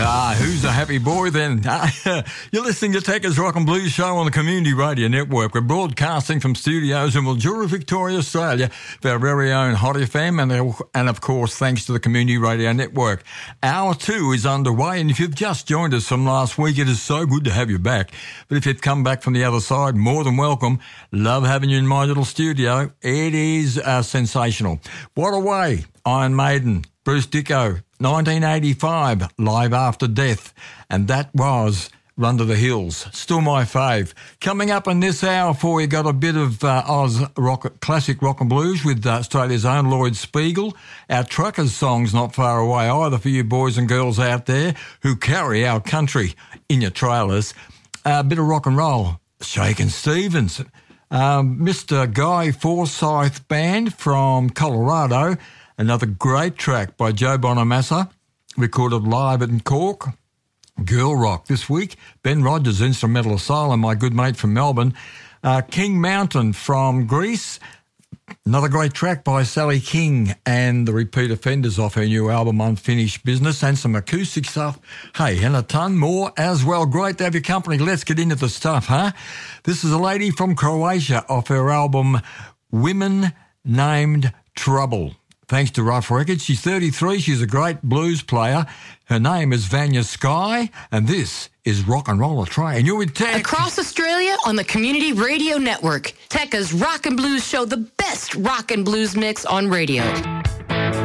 Who's a happy boy then? You're listening to Tekka's Rock and Blues Show on the Community Radio Network. We're broadcasting from studios in Mildura, Victoria, Australia, for our very own Hot FM and of course, thanks to the Community Radio Network. Hour 2 is underway, and if you've just joined us from last week, it is so good to have you back. But if you've come back from the other side, more than welcome. Love having you in my little studio. It is sensational. What a way. Iron Maiden, Bruce Dicko, 1985, Live After Death, and that was Run to the Hills. Still my fave. Coming up in this hour for you, got a bit of Oz rock, classic rock and blues with Australia's own Lloyd Spiegel. Our truckers' songs not far away either for you boys and girls out there who carry our country in your trailers. A bit of rock and roll. Shakin' Stevens. Mr. Guy Forsyth Band from Colorado. Another great track by Joe Bonamassa, recorded live in Cork. Girl Rock this week. Ben Rogers, Instrumental Asylum, my good mate from Melbourne. King Mountain from Greece. Another great track by Sally King and the Repeat Offenders off her new album Unfinished Business, and some acoustic stuff. Hey, and a ton more as well. Great to have your company. Let's get into the stuff, huh? This is a lady from Croatia off her album Women Named Trouble. Thanks to Rough Records. She's 33. She's a great blues player. Her name is Vanya Sky, and this is Rock and Roll Train. You're with Tek. Across Australia on the Community Radio Network. Tekka's Rock and Blues Show, the best rock and blues mix on radio.